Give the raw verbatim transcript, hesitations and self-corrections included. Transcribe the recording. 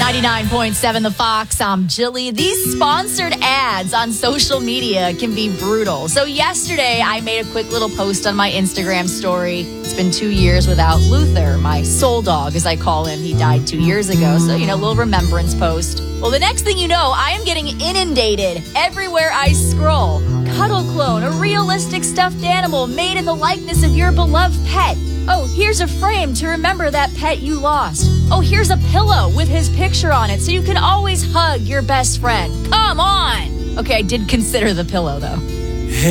ninety-nine point seven The Fox, I'm Jilly. These sponsored ads on social media can be brutal. So yesterday, I made a quick little post on my Instagram story. It's been two years without Luther, my soul dog, as I call him. He died two years ago, so, you know, a little remembrance post. Well, the next thing you know, I am getting inundated everywhere I scroll. Cuddle Clone, a realistic stuffed animal made in the likeness of your beloved pet. Oh, here's a frame to remember that pet you lost. Oh, here's a pillow with his picture on it so you can always hug your best friend. Come on! Okay, I did consider the pillow, though.